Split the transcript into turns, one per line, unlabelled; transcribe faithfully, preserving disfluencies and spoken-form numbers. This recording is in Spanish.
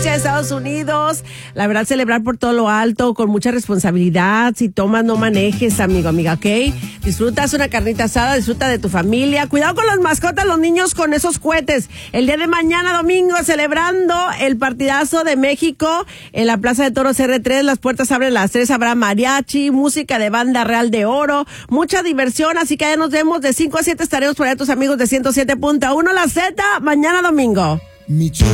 independencia de Estados Unidos. La verdad, celebrar por todo lo alto, con mucha responsabilidad. Si tomas, no manejes, amigo, amiga, ¿ok? Disfrutas una carnita asada, disfruta de tu familia. Cuidado con las mascotas, los niños con esos cohetes. El día de mañana, domingo, celebrando el partidazo de México en la Plaza de Toros R tres. Las puertas abren a las tres, habrá mariachi, música de Banda Real de Oro, mucha diversión, así que allá nos vemos de cinco a siete, estaremos por allá tus amigos de ciento siete punto uno La Z, mañana domingo.